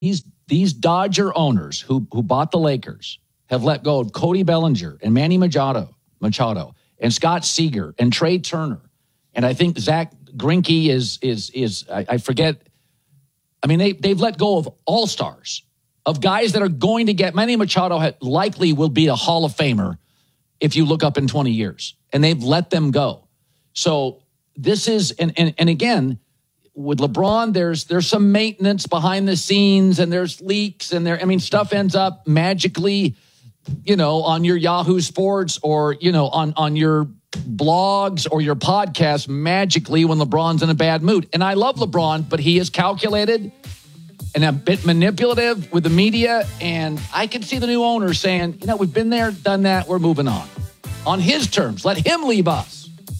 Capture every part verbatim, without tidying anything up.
These these Dodger owners who who bought the Lakers have let go of Cody Bellinger and Manny Machado, Machado and Scott Seager and Trey Turner. And I think Zach Greinke is, is, is I, I forget. I mean, they, they've let go of all-stars, of guys that are going to get, Manny Machado ha, likely will be a Hall of Famer if you look up in twenty years. And they've let them go. So this is, and and, and again, with LeBron, there's there's some maintenance behind the scenes and there's leaks and there, I mean, stuff ends up magically, you know, on your Yahoo Sports or, you know, on, on your blogs or your podcast magically when LeBron's in a bad mood. And I love LeBron, but he is calculated and a bit manipulative with the media. And I can see the new owner saying, you know, we've been there, done that, we're moving on. On his terms, let him leave us.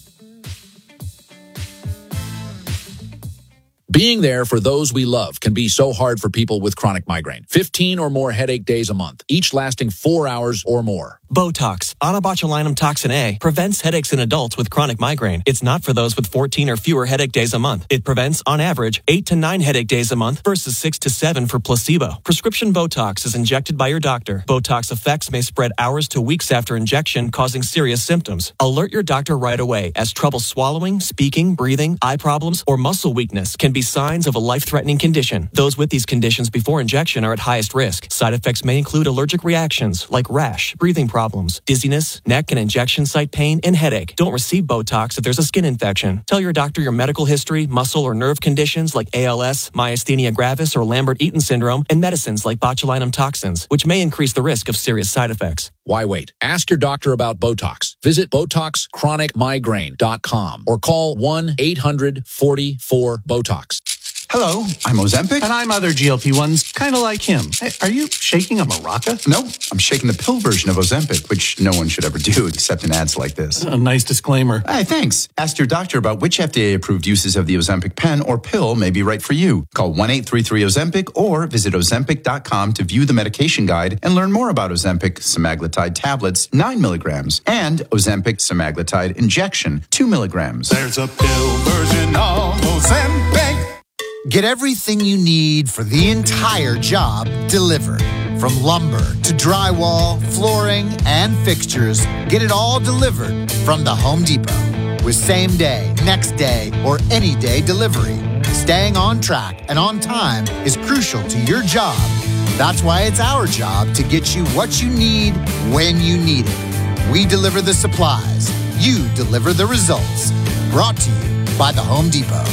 Being there for those we love can be so hard for people with chronic migraine. fifteen or more headache days a month, each lasting four hours or more. Botox, onabotulinum toxin A, prevents headaches in adults with chronic migraine. It's not for those with fourteen or fewer headache days a month. It prevents, on average, eight to nine headache days a month versus six to seven for placebo. Prescription Botox is injected by your doctor. Botox effects may spread hours to weeks after injection, causing serious symptoms. Alert your doctor right away, as trouble swallowing, speaking, breathing, eye problems, or muscle weakness can be signs of a life-threatening condition. Those with these conditions before injection are at highest risk. Side effects may include allergic reactions like rash, breathing problems, dizziness, neck and injection site pain, and headache. Don't receive Botox if there's a skin infection. Tell your doctor your medical history, muscle or nerve conditions like A L S, myasthenia gravis, or Lambert-Eaton syndrome, and medicines like botulinum toxins, which may increase the risk of serious side effects. Why wait? Ask your doctor about Botox. Visit Botox Chronic Migraine dot com or call one eight hundred forty-four BOTOX. Hello, I'm Ozempic. And I'm other G L P ones, kind of like him. Hey, are you shaking a maraca? No, I'm shaking the pill version of Ozempic, which no one should ever do except in ads like this. A nice disclaimer. Hey, thanks. Ask your doctor about which F D A-approved uses of the Ozempic pen or pill may be right for you. Call one eight three three Ozempic or visit Ozempic dot com to view the medication guide and learn more about Ozempic semaglutide tablets, nine milligrams, and Ozempic semaglutide injection, two milligrams. There's a pill version of Ozempic. Get everything you need for the entire job delivered. From lumber to drywall, flooring, and fixtures, get it all delivered from the Home Depot. With same day, next day, or any day delivery, staying on track and on time is crucial to your job. That's why it's our job to get you what you need when you need it. We deliver the supplies. You deliver the results. Brought to you by the Home Depot.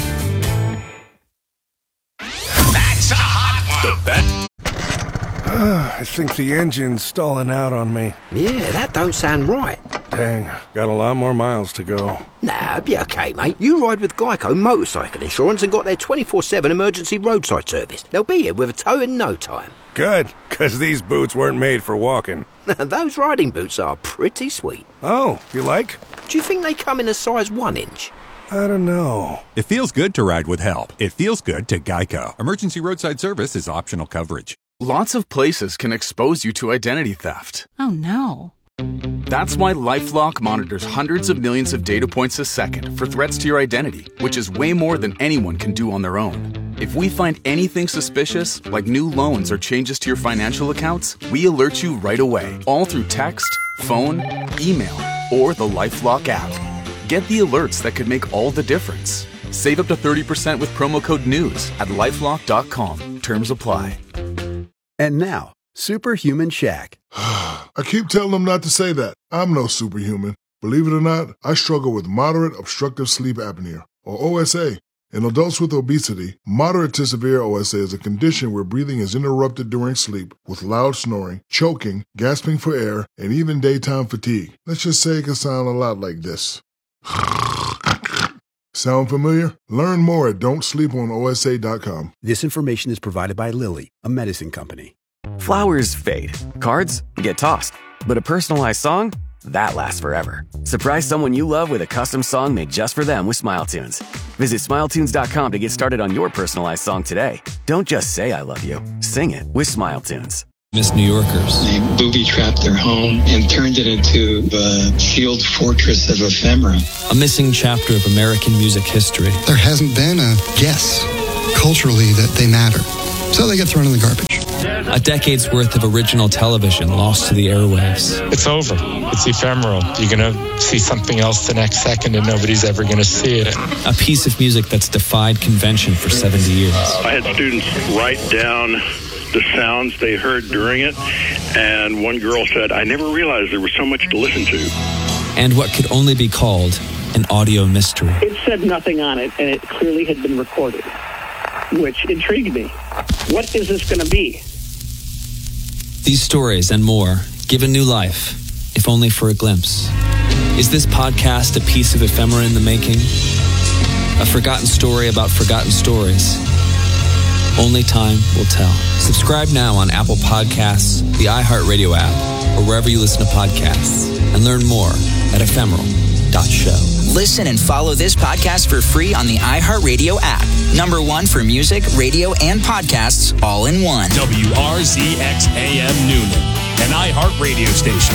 That's a hot one. The bet. I think the engine's stalling out on me. Yeah, that don't sound right. Dang, got a lot more miles to go. Nah, be okay, mate. You ride with Geico Motorcycle Insurance and got their twenty-four seven emergency roadside service. They'll be here with a tow in no time. Good, because these boots weren't made for walking. Those riding boots are pretty sweet. Oh, you like? Do you think they come in a size one inch? I don't know. It feels good to ride with help. It feels good to Geico. Emergency roadside service is optional coverage. Lots of places can expose you to identity theft. Oh, no. That's why LifeLock monitors hundreds of millions of data points a second for threats to your identity, which is way more than anyone can do on their own. If we find anything suspicious, like new loans or changes to your financial accounts, we alert you right away, all through text, phone, email, or the LifeLock app. Get the alerts that could make all the difference. Save up to thirty percent with promo code NEWS at lifelock dot com. Terms apply. And now, Superhuman Shaq. I keep telling them not to say that. I'm no superhuman. Believe it or not, I struggle with moderate obstructive sleep apnea, or O S A. In adults with obesity, moderate to severe O S A is a condition where breathing is interrupted during sleep with loud snoring, choking, gasping for air, and even daytime fatigue. Let's just say it can sound a lot like this. Sound familiar? Learn more at don't sleep on O S A dot com. This information is provided by Lilly, a medicine company. Flowers fade. Cards get tossed. But a personalized song? That lasts forever. Surprise someone you love with a custom song made just for them with Smile Tunes. Visit smile tunes dot com to get started on your personalized song today. Don't just say I love you. Sing it with Smile Tunes. Miss New Yorkers. They booby-trapped their home and turned it into the shield fortress of ephemera. A missing chapter of American music history. There hasn't been a guess culturally that they matter. so they get thrown in the garbage. A decade's worth of original television lost to the airwaves. It's over. It's ephemeral. You're going to see something else the next second and nobody's ever going to see it. A piece of music that's defied convention for seventy years. I had students write down the sounds they heard during it, and one girl said, I never realized there was so much to listen to. And what could only be called an audio mystery. It said nothing on it, and it clearly had been recorded, which intrigued me. What is this going to be? These stories and more given new life, if only for a glimpse. Is this podcast a piece of ephemera in the making? A forgotten story about forgotten stories? Only time will tell. Subscribe now on Apple Podcasts, the iHeartRadio app, or wherever you listen to podcasts, and learn more at ephemeral dot show. Listen and follow this podcast for free on the iHeartRadio app. Number one for music, radio, and podcasts all in one. W R Z X A M Noonan, an iHeartRadio station.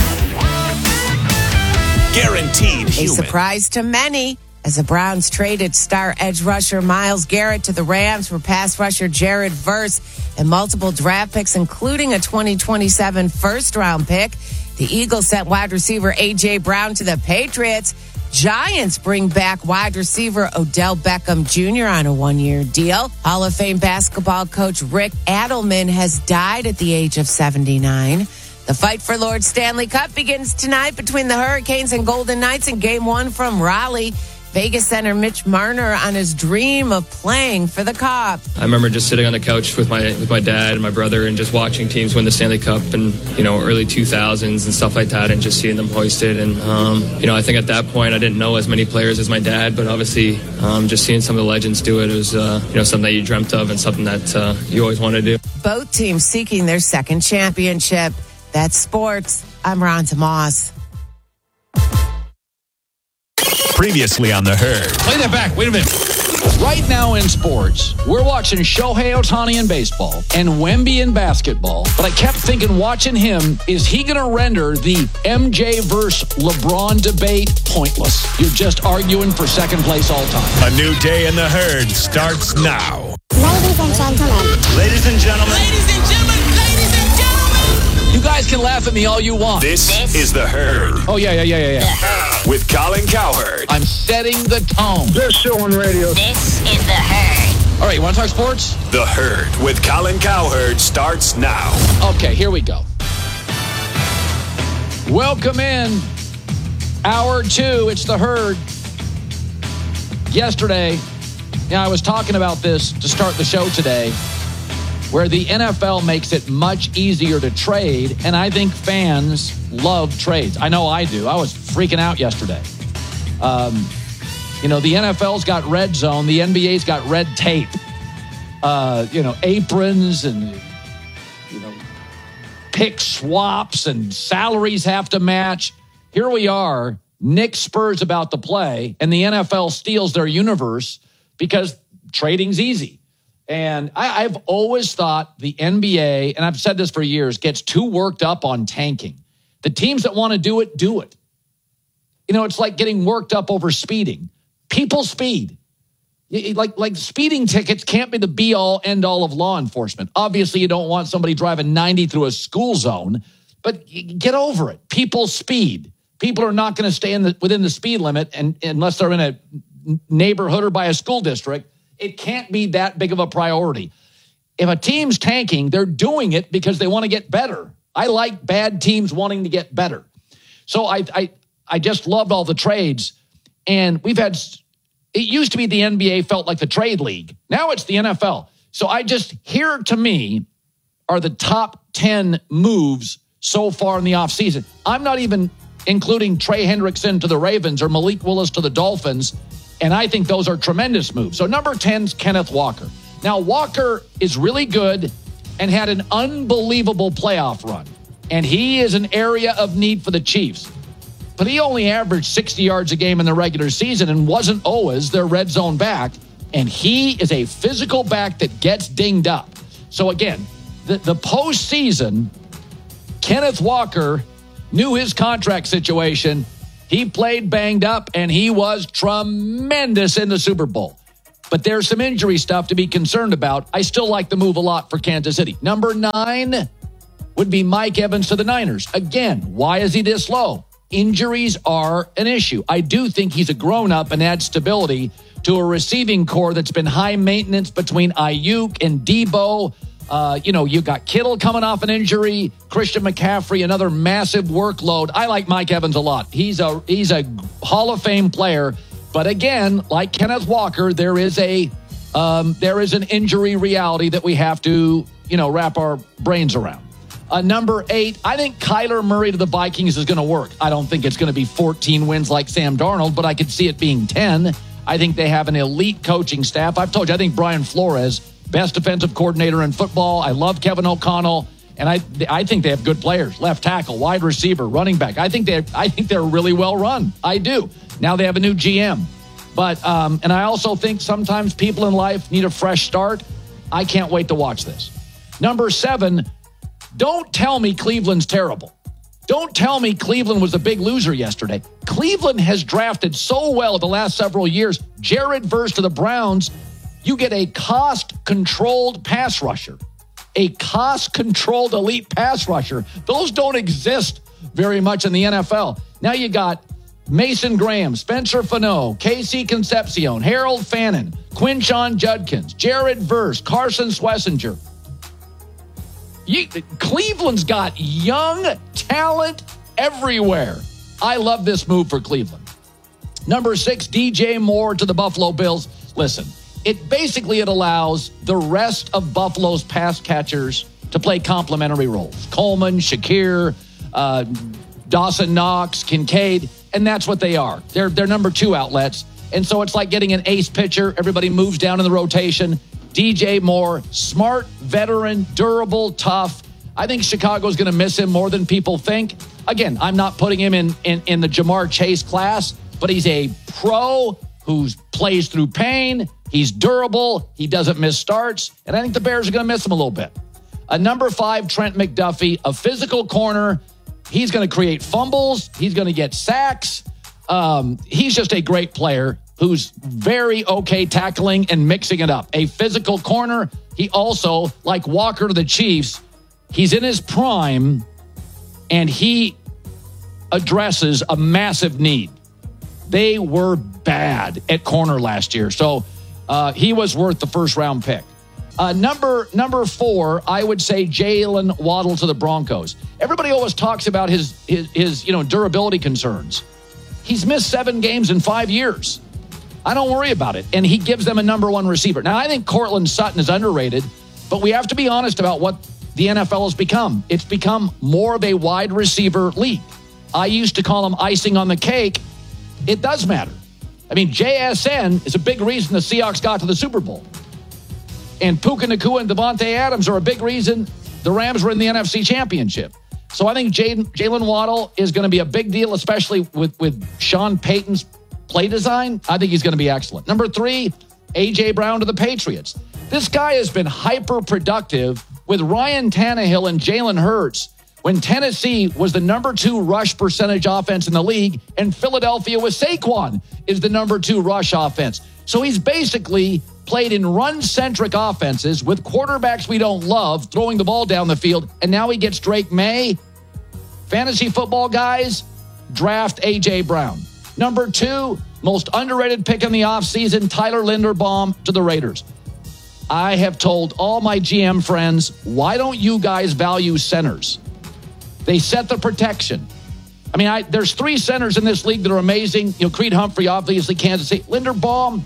Guaranteed human. A surprise to many as the Browns traded star edge rusher Myles Garrett to the Rams for pass rusher Jared Verse and multiple draft picks, including a twenty twenty-seven first-round pick. The Eagles sent wide receiver A J. Brown to the Patriots. Giants bring back wide receiver Odell Beckham Junior on a one-year deal. Hall of Fame basketball coach Rick Adelman has died at the age of seventy-nine. The fight for Lord Stanley Cup begins tonight between the Hurricanes and Golden Knights in Game one from Raleigh. Vegas center Mitch Marner on his dream of playing for the Cup. I remember just sitting on the couch with my with my dad and my brother and just watching teams win the Stanley Cup in, you know, early two thousands and stuff like that, and just seeing them hoisted. And, um, you know, I think at that point I didn't know as many players as my dad, but obviously um, just seeing some of the legends do it, it was, uh, you know, something that you dreamt of and something that uh, you always wanted to do. Both teams seeking their second championship. That's sports. I'm Ronta Moss. Previously on The Herd. Play that back. Wait a minute. Right now in sports, we're watching Shohei Ohtani in baseball and Wemby in basketball. But I kept thinking, watching him, is he going to render the M J versus LeBron debate pointless? You're just arguing for second place all time. A new day in The Herd starts now. Ladies and gentlemen. Ladies and gentlemen. Ladies and gentlemen. Ladies and gentlemen. You guys can laugh at me all you want. This, this is The Herd. Oh, yeah, yeah, yeah, yeah, yeah. With Colin Cowherd. I'm setting the tone. Best show on radio. This is The Herd. All right, you want to talk sports? The Herd with Colin Cowherd starts now. Okay, here we go. Welcome in. Hour two, it's The Herd. Yesterday, yeah, I was talking about this to start the show today, where the N F L makes it much easier to trade, and I think fans love trades. I know I do. I was freaking out yesterday. Um, you know, the N F L's got red zone. The N B A's got red tape. Uh, you know, aprons and, you know, pick swaps and salaries have to match. Here we are. Nick Spurs about to play, and the N F L steals their universe because trading's easy. And I, I've always thought the N B A, and I've said this for years, gets too worked up on tanking. The teams that want to do it, do it. You know, it's like getting worked up over speeding. People speed. Like, like speeding tickets can't be the be-all, end-all of law enforcement. Obviously, you don't want somebody driving ninety through a school zone, but get over it. People speed. People are not going to stay in the, within the speed limit and, unless they're in a neighborhood or by a school district. It can't be that big of a priority. If a team's tanking, they're doing it because they want to get better. I like bad teams wanting to get better. So I I I just loved all the trades. And we've had, it used to be the N B A felt like the trade league. Now it's the N F L. So I just, here to me are the top ten moves so far in the offseason. I'm not even including Trey Hendrickson to the Ravens or Malik Willis to the Dolphins. And I think those are tremendous moves. So number ten is Kenneth Walker. Now, Walker is really good and had an unbelievable playoff run. And he is an area of need for the Chiefs. But he only averaged sixty yards a game in the regular season and wasn't always their red zone back. And he is a physical back that gets dinged up. So again, the, the postseason, Kenneth Walker knew his contract situation. He played banged up, and he was tremendous in the Super Bowl. But there's some injury stuff to be concerned about. I still like the move a lot for Kansas City. Number nine would be Mike Evans to the Niners. Again, why is he this low? Injuries are an issue. I do think he's a grown-up and adds stability to a receiving core that's been high maintenance between Ayuk and Debo. Uh, you know, you got Kittle coming off an injury, Christian McCaffrey, another massive workload. I like Mike Evans a lot. He's a he's a Hall of Fame player. But again, like Kenneth Walker, there is a um, there is an injury reality that we have to, you know, wrap our brains around. Uh, number eight, I think Kyler Murray to the Vikings is going to work. I don't think it's going to be fourteen wins like Sam Darnold, but I could see it being ten. I think they have an elite coaching staff. I've told you, I think Brian Flores, best defensive coordinator in football. I love Kevin O'Connell, and I I think they have good players. Left tackle, wide receiver, running back. I think they I think they're really well run. I do. Now they have a new G M. But um, and I also think sometimes people in life need a fresh start. I can't wait to watch this. Number seven, don't tell me Cleveland's terrible. Don't tell me Cleveland was a big loser yesterday. Cleveland has drafted so well the last several years. Jared Verse to the Browns, you get a cost-controlled pass rusher. A cost-controlled elite pass rusher. Those don't exist very much in the N F L. Now you got Mason Graham, Spencer Fano, Casey Concepcion, Harold Fannin, Quinshon Judkins, Jared Verse, Carson Schlesinger. You, Cleveland's got young talent everywhere. I love this move for Cleveland. Number six, D J Moore to the Buffalo Bills. Listen, it basically it allows the rest of Buffalo's pass catchers to play complementary roles. Coleman, Shakir, uh, Dawson Knox, Kincaid, and that's what they are. They're, they're number two outlets. And so it's like getting an ace pitcher. Everybody moves down in the rotation. D J Moore, smart, veteran, durable, tough. I think Chicago's going to miss him more than people think. Again, I'm not putting him in, in, in the Jamar Chase class, but he's a pro who plays through pain. He's durable. He doesn't miss starts. And I think the Bears are going to miss him a little bit. A number five, Trent McDuffie, a physical corner. He's going to create fumbles. He's going to get sacks. Um, he's just a great player who's very okay tackling and mixing it up. A physical corner. He also, like Walker to the Chiefs, he's in his prime, and he addresses a massive need. They were bad at corner last year, so uh, he was worth the first-round pick. Uh, number number four, I would say Jalen Waddle to the Broncos. Everybody always talks about his, his, his you know, durability concerns. He's missed seven games in five years. I don't worry about it. And he gives them a number one receiver. Now, I think Cortland Sutton is underrated, but we have to be honest about what the N F L has become. It's become more of a wide receiver league. I used to call him icing on the cake. It does matter. I mean, J S N is a big reason the Seahawks got to the Super Bowl. And Puka Nacua and Devontae Adams are a big reason the Rams were in the N F C Championship. So I think Jalen Waddle is going to be a big deal, especially with, with Sean Payton's play design. I think he's going to be excellent. Number three, A J Brown to the Patriots. This guy has been hyper productive with Ryan Tannehill and Jalen Hurts when Tennessee was the number two rush percentage offense in the league, and Philadelphia with Saquon is the number two rush offense. So he's basically played in run-centric offenses with quarterbacks we don't love throwing the ball down the field, and now he gets Drake May. Fantasy football guys, draft A J Brown. Number two, most underrated pick in the offseason, Tyler Linderbaum to the Raiders. I have told all my G M friends, why don't you guys value centers? They set the protection. I mean, I, there's three centers in this league that are amazing. You know, Creed Humphrey, obviously, Kansas City. Linderbaum,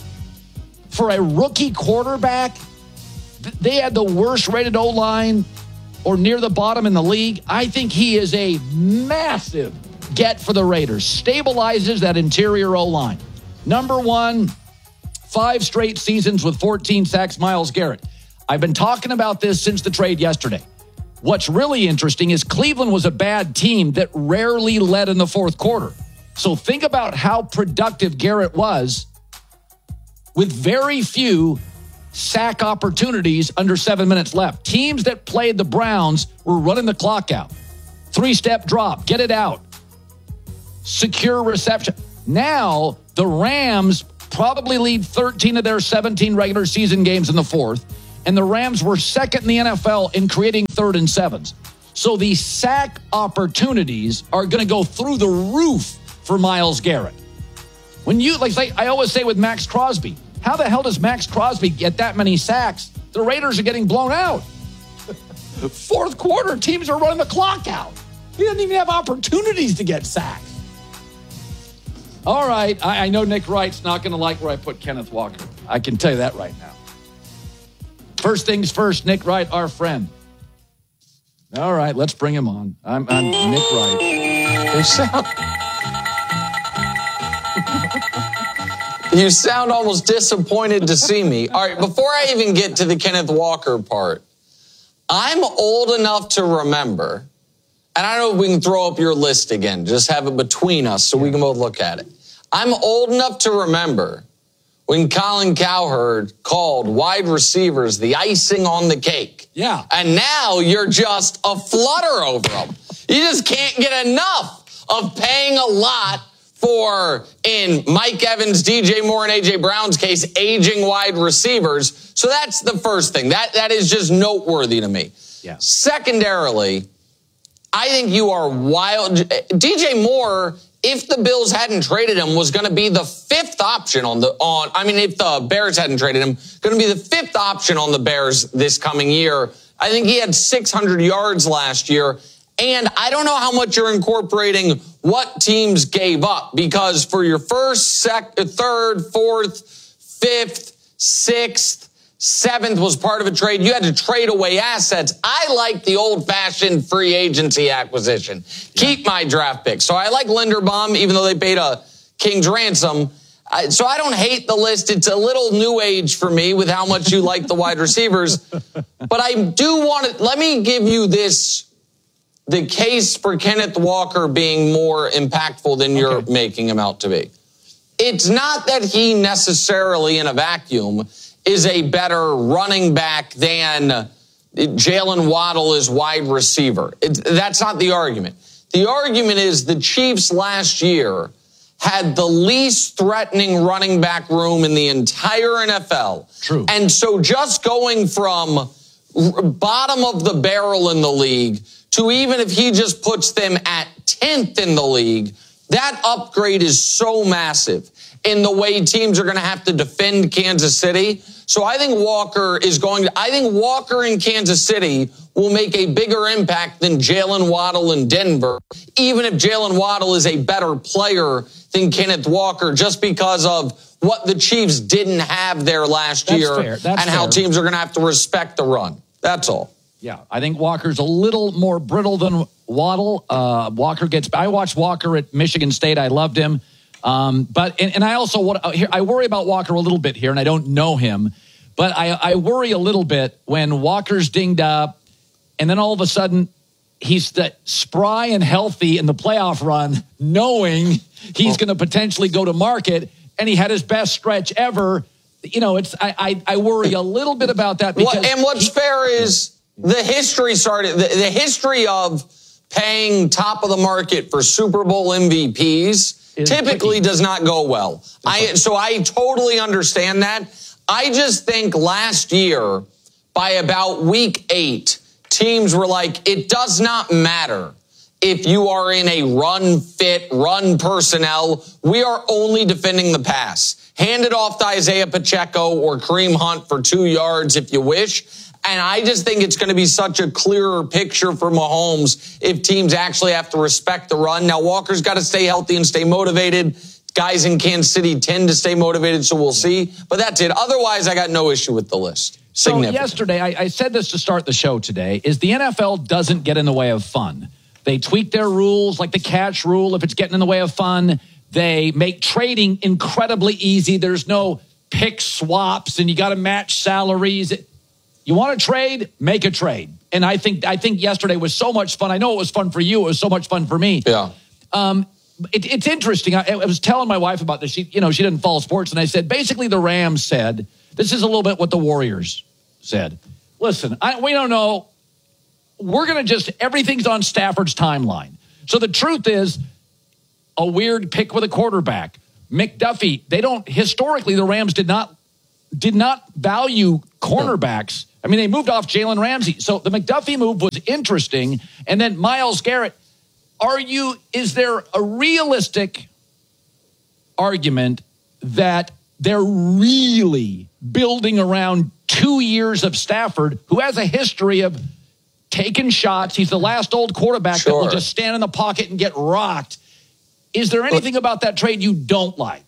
for a rookie quarterback, they had the worst rated O-line or near the bottom in the league. I think he is a massive get for the Raiders. Stabilizes that interior O-line. Number one, five straight seasons with fourteen sacks, Myles Garrett. I've been talking about this since the trade yesterday. What's really interesting is Cleveland was a bad team that rarely led in the fourth quarter. So think about how productive Garrett was with very few sack opportunities under seven minutes left. Teams that played the Browns were running the clock out. Three-step drop, get it out. Secure reception. Now, the Rams probably lead thirteen of their seventeen regular season games in the fourth, and the Rams were second in the N F L in creating third and sevens. So the sack opportunities are going to go through the roof for Myles Garrett. When you, like I always say with Max Crosby, how the hell does Max Crosby get that many sacks? The Raiders are getting blown out. Fourth quarter, teams are running the clock out. He doesn't even have opportunities to get sacks. All right, I, I know Nick Wright's not going to like where I put Kenneth Walker. I can tell you that right now. First things first, Nick Wright, our friend. All right, let's bring him on. I'm, I'm Nick Wright. You sound, you sound almost disappointed to see me. All right, before I even get to the Kenneth Walker part, I'm old enough to remember, and I don't know if we can throw up your list again, just have it between us so we can both look at it. I'm old enough to remember when Colin Cowherd called wide receivers the icing on the cake. Yeah. And now you're just a flutter over them. You just can't get enough of paying a lot for, in Mike Evans, D J Moore, and A J Brown's case, aging wide receivers. So that's the first thing. That That is just noteworthy to me. Yeah. Secondarily, I think you are wild. D J Moore, if the Bills hadn't traded him, was going to be the fifth option on the, on, I mean, if the Bears hadn't traded him, going to be the fifth option on the Bears this coming year. I think he had six hundred yards last year. And I don't know how much you're incorporating what teams gave up, because for your first, sec, third, fourth, fifth, sixth, seventh was part of a trade. You had to trade away assets. I like the old-fashioned free agency acquisition. Yeah. Keep my draft pick. So I like Linderbaum, even though they paid a king's ransom. I, so I don't hate the list. It's a little new age for me with how much you like the wide receivers. But I do want to, let me give you this, the case for Kenneth Walker being more impactful than you're okay. making him out to be. It's not that he necessarily in a vacuum is a better running back than Jalen Waddle is wide receiver. It, that's not the argument. The argument is the Chiefs last year had the least threatening running back room in the entire N F L. True. And so just going from bottom of the barrel in the league to even if he just puts them at tenth in the league, that upgrade is so massive in the way teams are going to have to defend Kansas City. So I think Walker is going to, I think Walker in Kansas City will make a bigger impact than Jalen Waddle in Denver, even if Jalen Waddle is a better player than Kenneth Walker, just because of what the Chiefs didn't have there last That's year fair. That's and how fair. teams are going to have to respect the run. That's all. Yeah, I think Walker's a little more brittle than Waddle. Uh, Walker gets, I watched Walker at Michigan State. I loved him. Um, but, and, and I also, want uh, here, I worry about Walker a little bit here, and I don't know him, but I, I worry a little bit when Walker's dinged up, and then all of a sudden he's the spry and healthy in the playoff run, knowing he's going to potentially go to market, and he had his best stretch ever. You know, it's, I, I, I worry a little bit about that. Because what, and what's he, fair is the history started, the, the history of paying top of the market for Super Bowl M V Ps typically tricky. Does not go well. I, so I totally understand that. I just think last year, by about week eight, teams were like, it does not matter if you are in a run fit, run personnel. We are only defending the pass. Hand it off to Isaiah Pacheco or Kareem Hunt for two yards if you wish. And I just think it's going to be such a clearer picture for Mahomes if teams actually have to respect the run. Now, Walker's got to stay healthy and stay motivated. Guys in Kansas City tend to stay motivated, so we'll see. But that's it. Otherwise, I got no issue with the list. So yesterday, I, I said this to start the show today, is the N F L doesn't get in the way of fun. They tweak their rules, like the catch rule. If it's getting in the way of fun, they make trading incredibly easy. There's no pick swaps, and you got to match salaries. You want to trade? Make a trade. And I think I think yesterday was so much fun. I know it was fun for you. It was so much fun for me. Yeah. Um, it, it's interesting. I, I was telling my wife about this. She, you know, she didn't follow sports, and I said basically the Rams said this is a little bit what the Warriors said. Listen, I, we don't know. We're going to just everything's on Stafford's timeline. So the truth is, a weird pick with a quarterback, McDuffie, they don't, historically, the Rams did not did not value cornerbacks. I mean, they moved off Jalen Ramsey. So the McDuffie move was interesting. And then Myles Garrett, are you, is there a realistic argument that they're really building around two years of Stafford, who has a history of taking shots? He's the last old quarterback sure. that will just stand in the pocket and get rocked. Is there anything about that trade you don't like?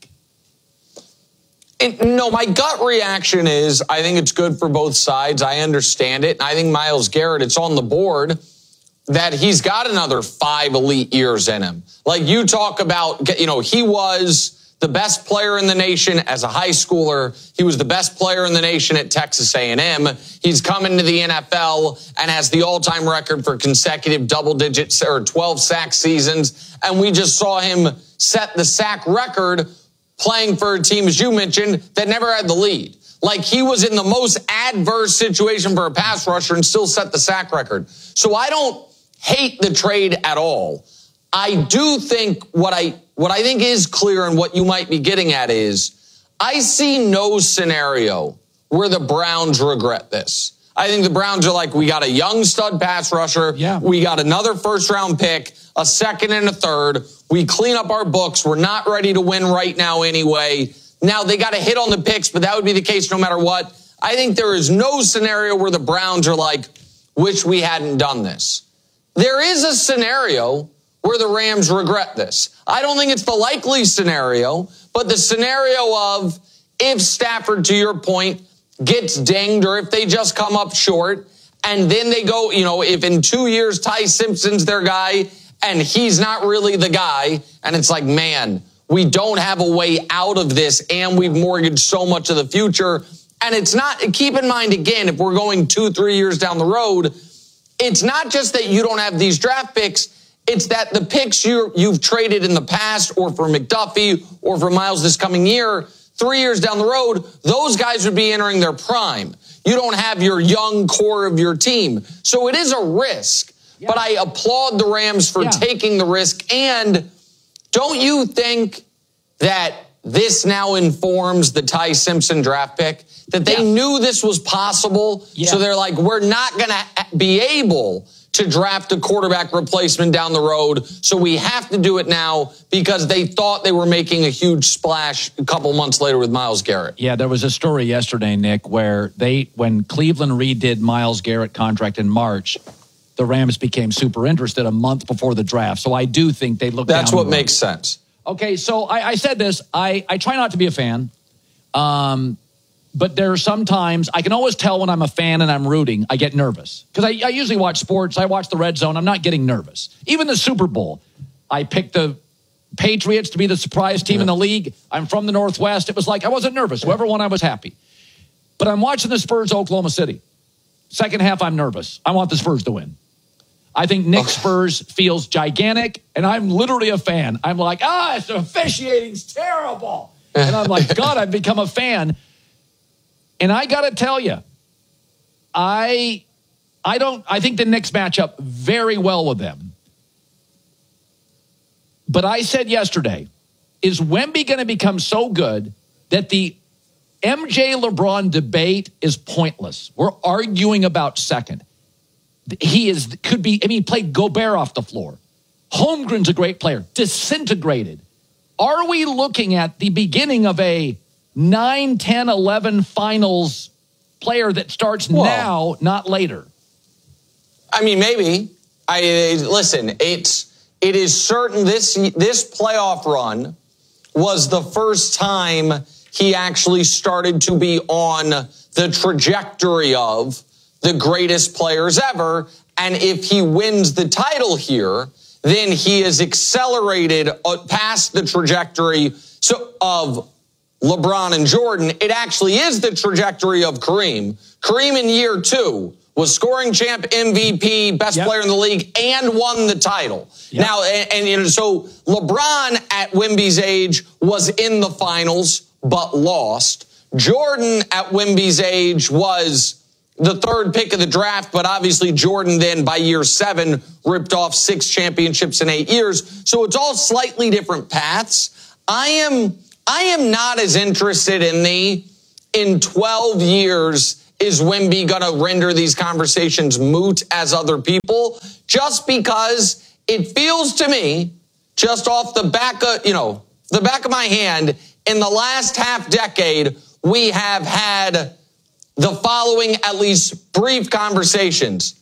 It, no, my gut reaction is I think it's good for both sides. I understand it. I think Myles Garrett, it's on the board that he's got another five elite years in him. Like you talk about, you know, he was the best player in the nation as a high schooler. He was the best player in the nation at Texas A and M. He's come into the N F L and has the all-time record for consecutive double-digit or twelve sack seasons. And we just saw him set the sack record playing for a team, as you mentioned, that never had the lead. Like he was in the most adverse situation for a pass rusher and still set the sack record. So I don't hate the trade at all. I do think what I what I think is clear and what you might be getting at is I see no scenario where the Browns regret this. I think the Browns are like, we got a young stud pass rusher. Yeah. We got another first round pick, a second and a third. We clean up our books. We're not ready to win right now anyway. Now they got to hit on the picks, but that would be the case no matter what. I think there is no scenario where the Browns are like, wish we hadn't done this. There is a scenario where the Rams regret this. I don't think it's the likely scenario, but the scenario of if Stafford, to your point, gets dinged or if they just come up short and then they go, you know, if in two years Ty Simpson's their guy and he's not really the guy and it's like, man, we don't have a way out of this and we've mortgaged so much of the future. And it's not, keep in mind, again, if we're going two, three years down the road, it's not just that you don't have these draft picks. It's that the picks you you've traded in the past or for McDuffie or for Myles this coming year, three years down the road, those guys would be entering their prime. You don't have your young core of your team. So it is a risk. Yeah. But I applaud the Rams for yeah. taking the risk. And don't you think that this now informs the Ty Simpson draft pick? That they yeah. knew this was possible. Yeah. So they're like, we're not going to be able to draft a quarterback replacement down the road. So we have to do it now because they thought they were making a huge splash a couple months later with Myles Garrett. Yeah, there was a story yesterday, Nick, where they, when Cleveland redid Myles Garrett contract in March, the Rams became super interested a month before the draft. So I do think they looked That's down what the makes sense. Okay, so I, I said this. I, I try not to be a fan. Um, But there are sometimes, I can always tell when I'm a fan and I'm rooting, I get nervous. Because I, I usually watch sports, I watch the Red Zone, I'm not getting nervous. Even the Super Bowl, I picked the Patriots to be the surprise team yeah. in the league. I'm from the Northwest. It was like, I wasn't nervous. Whoever won, I was happy. But I'm watching the Spurs, Oklahoma City. Second half, I'm nervous. I want the Spurs to win. I think Nick okay. Spurs feels gigantic, and I'm literally a fan. I'm like, ah, it's officiating's terrible. And I'm like, God, I've become a fan. And I got to tell you, I I don't I think the Knicks match up very well with them. But I said yesterday, is Wemby going to become so good that the M J LeBron debate is pointless? We're arguing about second. He is could be I mean he played Gobert off the floor. Holmgren's a great player, disintegrated. Are we looking at the beginning of a nine, ten, eleven finals player that starts Whoa. now, not later? I mean, maybe. I listen, it's it is certain this this playoff run was the first time he actually started to be on the trajectory of the greatest players ever. And if he wins the title here, then he is accelerated past the trajectory so of LeBron and Jordan. It actually is the trajectory of Kareem. Kareem in year two was scoring champ, M V P, best yep. player in the league, and won the title. Yep. Now, and, and you know, so LeBron at Wemby's age was in the finals, but lost. Jordan at Wemby's age was the third pick of the draft, but obviously Jordan then by year seven ripped off six championships in eight years. So it's all slightly different paths. I am I am not as interested in the, in twelve years, is Wemby going to render these conversations moot as other people? Just because it feels to me, just off the back of, you know, the back of my hand, in the last half decade, we have had the following, at least brief conversations.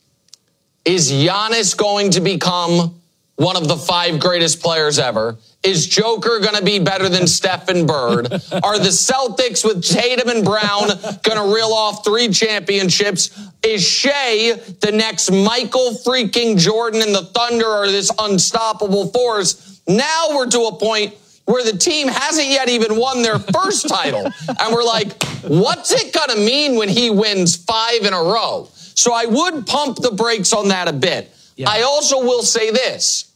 Is Giannis going to become one of the five greatest players ever? Is Joker going to be better than Steph and Bird? Are the Celtics with Tatum and Brown going to reel off three championships? Is Shea the next Michael freaking Jordan and the Thunder or this unstoppable force? Now we're to a point where the team hasn't yet even won their first title. And we're like, what's it going to mean when he wins five in a row? So I would pump the brakes on that a bit. Yeah. I also will say this.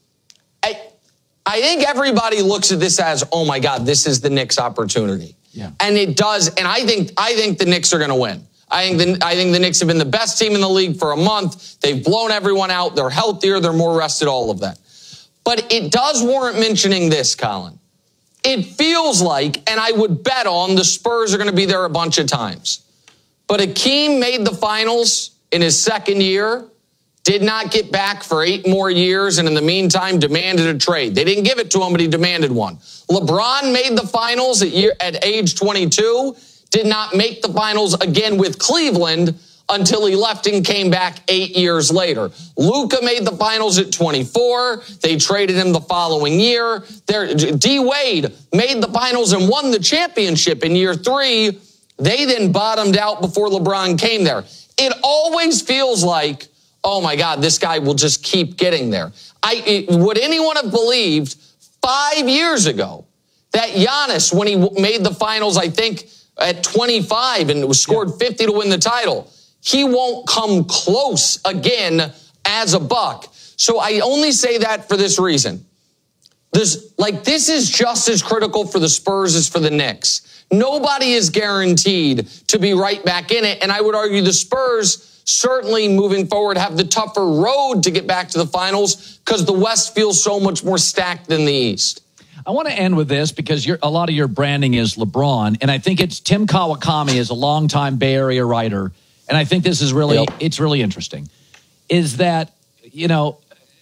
I, I think everybody looks at this as, oh my God, this is the Knicks' opportunity. Yeah. And it does. And I think I think the Knicks are going to win. I think the, I think the Knicks have been the best team in the league for a month. They've blown everyone out. They're healthier. They're more rested, all of that. But it does warrant mentioning this, Colin. It feels like, and I would bet on, the Spurs are going to be there a bunch of times. But Hakeem made the finals in his second year, did not get back for eight more years, and in the meantime demanded a trade. They didn't give it to him, but he demanded one. LeBron made the finals at, year, at age twenty-two, did not make the finals again with Cleveland until he left and came back eight years later. Luka made the finals at twenty-four. They traded him the following year. D. Wade made the finals and won the championship in year three. They then bottomed out before LeBron came there. It always feels like, oh my God, this guy will just keep getting there. I, it, would anyone have believed five years ago that Giannis, when he made the finals, I think at twenty-five and was scored yeah. fifty to win the title, he won't come close again as a Buck. So I only say that for this reason. This, like, this is just as critical for the Spurs as for the Knicks. Nobody is guaranteed to be right back in it. And I would argue the Spurs certainly moving forward have the tougher road to get back to the finals because the West feels so much more stacked than the East. I want to end with this because you're, a lot of your branding is LeBron. And I think it's Tim Kawakami is a longtime Bay Area writer. And I think this is really, yep. it's really interesting, is that, you know,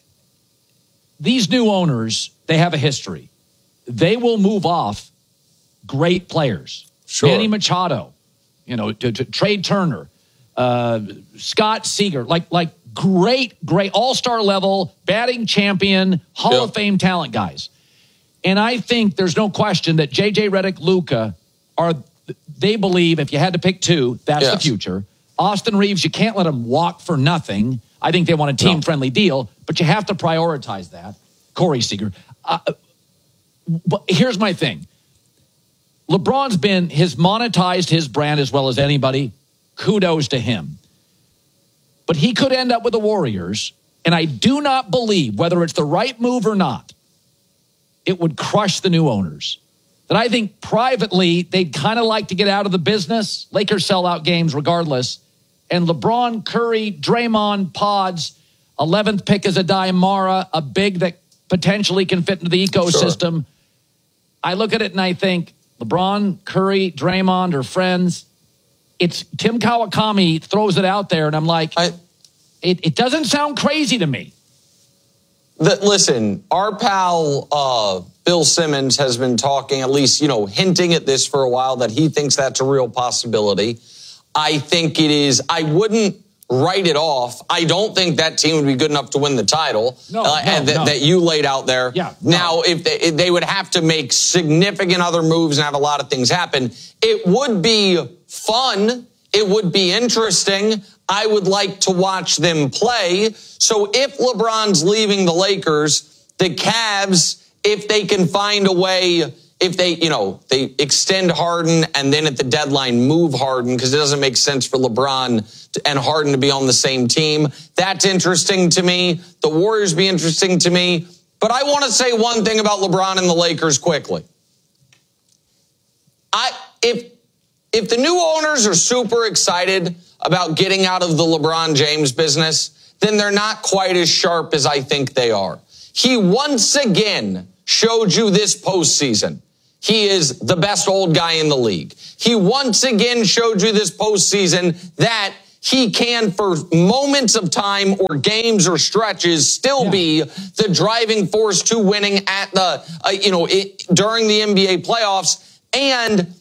these new owners, they have a history. They will move off great players. Sure. Manny Machado, you know, to, to Trey Turner, uh, Scott Seager, like, like great, great all-star level, batting champion, Hall yep. of Fame talent guys. And I think there's no question that J J Redick, Luka are, they believe if you had to pick two, that's yes. the future. Austin Reeves, you can't let him walk for nothing. I think they want a team-friendly no. deal, but you have to prioritize that. Corey Seager. Uh, but here's my thing. LeBron's been, has monetized his brand as well as anybody. Kudos to him. But he could end up with the Warriors, and I do not believe, whether it's the right move or not, it would crush the new owners. That I think privately, they'd kind of like to get out of the business. Lakers sell out games regardless. And LeBron, Curry, Draymond, Pods, eleventh pick is a Diamara, a big that potentially can fit into the ecosystem. Sure. I look at it and I think LeBron, Curry, Draymond are friends. It's Tim Kawakami throws it out there, and I'm like, I, it, it doesn't sound crazy to me. The, listen, our pal uh, Bill Simmons has been talking, at least, you know, hinting at this for a while, that he thinks that's a real possibility. I think it is. I wouldn't write it off. I don't think that team would be good enough to win the title no, uh, no, and th- no. that you laid out there. Yeah, no. Now, if they, if they would have to make significant other moves and have a lot of things happen, it would be fun. It would be interesting. I would like to watch them play. So if LeBron's leaving the Lakers, the Cavs, if they can find a way, if they, you know, they extend Harden and then at the deadline move Harden because it doesn't make sense for LeBron to, and Harden to be on the same team. That's interesting to me. The Warriors be interesting to me. But I want to say one thing about LeBron and the Lakers quickly. I if if the new owners are super excited about getting out of the LeBron James business, then they're not quite as sharp as I think they are. He once again showed you this postseason he is the best old guy in the league. He once again showed you this postseason that he can, for moments of time or games or stretches, still yeah. be the driving force to winning at the, uh, you know, it, during the N B A playoffs. And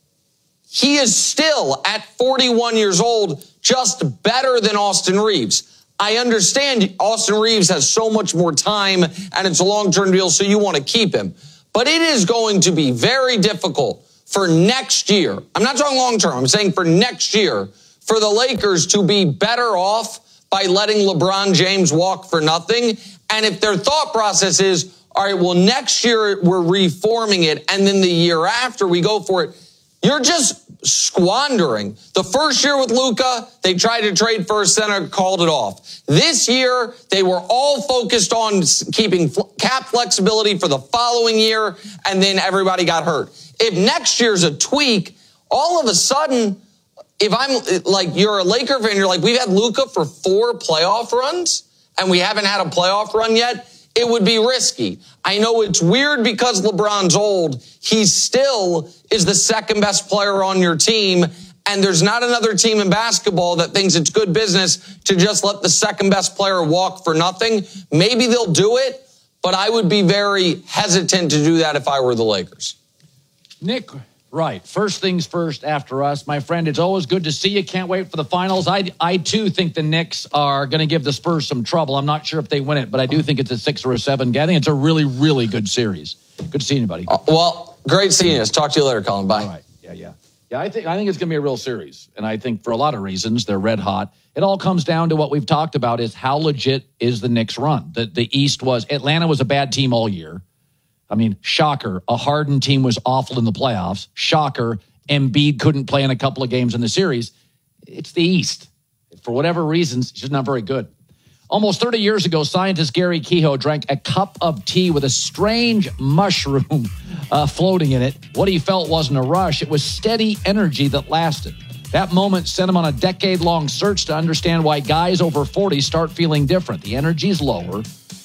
he is still, at forty-one years old, just better than Austin Reeves. I understand Austin Reeves has so much more time and it's a long-term deal, so you want to keep him. But it is going to be very difficult for next year. I'm not talking long-term. I'm saying for next year, for the Lakers to be better off by letting LeBron James walk for nothing. And if their thought process is, all right, well, next year we're reforming it, and then the year after we go for it, you're just squandering. The first year with Luka, they tried to trade for a center, called it off. This year, they were all focused on keeping cap flexibility for the following year, and then everybody got hurt. If next year's a tweak, all of a sudden, if I'm like, you're a Laker fan, you're like, we've had Luka for four playoff runs, and we haven't had a playoff run yet, it would be risky. I know it's weird because LeBron's old. He still is the second best player on your team. And there's not another team in basketball that thinks it's good business to just let the second best player walk for nothing. Maybe they'll do it, but I would be very hesitant to do that if I were the Lakers. Nick, right. First things first after us. My friend, it's always good to see you. Can't wait for the finals. I, I too, think the Knicks are going to give the Spurs some trouble. I'm not sure if they win it, but I do think it's a six or a seven. I think it's a really, really good series. Good to see you, buddy. Uh, well, great seeing you. Talk to you later, Colin. Bye. All right. Yeah, yeah. Yeah, I think I think it's going to be a real series. And I think for a lot of reasons, they're red hot. It all comes down to what we've talked about is how legit is the Knicks run. The, the East was, Atlanta was a bad team all year. I mean, shocker. A Harden team was awful in the playoffs. Shocker. Embiid couldn't play in a couple of games in the series. It's the East. For whatever reasons, it's just not very good. Almost thirty years ago, scientist Gary Kehoe drank a cup of tea with a strange mushroom uh, floating in it. What he felt wasn't a rush. It was steady energy that lasted. That moment sent him on a decade-long search to understand why guys over forty start feeling different. The energy's lower,